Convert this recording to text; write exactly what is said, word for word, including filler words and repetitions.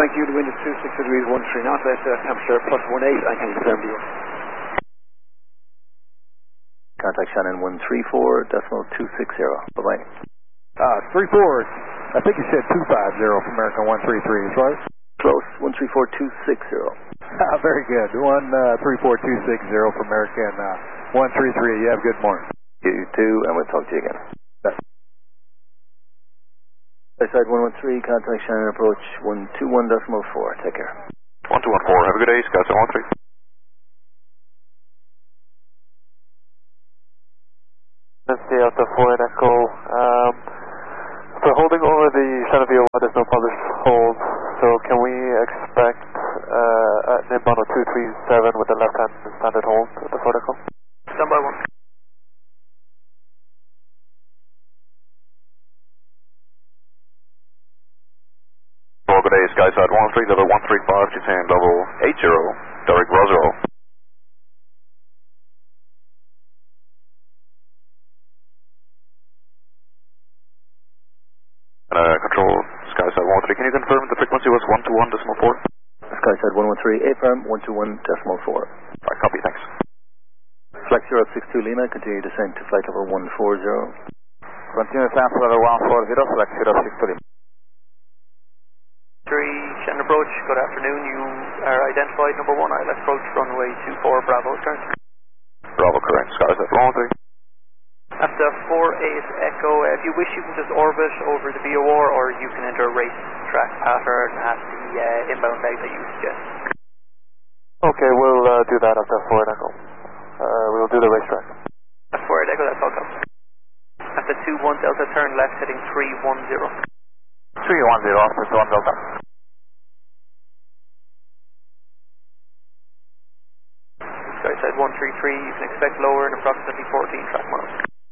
Mike Julie, wind is two six degrees, one three knots, west, uh, temperature plus one eight, I can confirm to you. Contact Shannon one three four decimal two six zero. Bye-bye. Uh, three four, I think you said two five zero for American one three three, is right? Close, one three four two six zero. Ah, very good. one three four two six zero for American uh, one three three. You have a good morning. You too, and we'll talk to you again. Bye. Side one one three, contact Shannon approach one two one decimal four. Take care. one two one four, have a good day, Skyside one three. Let's see out the four Echo. Um, so holding over the Shannon V O one, there's no published hold. So can we expect uh, an inbound of two three seven with the left hand standard hold at the Ford Echo? Stand by one. Oh, good day, Skyside one three, level one three five, descend level eight zero, direct Roswell. Uh, control, Skyside one three, can you confirm the frequency was one two one decimal four? Skyside one one three, A-firm one two one decimal four. Alright, copy, thanks. Flight zero six two Lima, continue descent to flight level one four zero. Continue descent to level one four zero, flight zero six two Lima. three, Shannon approach, good afternoon. You are identified number one, I'll approach runway two four, Bravo, turn. Bravo, correct, Skyside one three. At the four eight Echo, uh, if you wish you can just orbit over the B O R or you can enter a race track pattern at the uh, inbound leg that you suggest. Okay, we'll uh, do that after four Echo. Uh, we'll do the racetrack. At four eight Echo, that's all comes. At the two one Delta, turn left heading three one zero. three one zero, after two one Delta. Skyside one three three, you can expect lower in approximately fourteen track miles.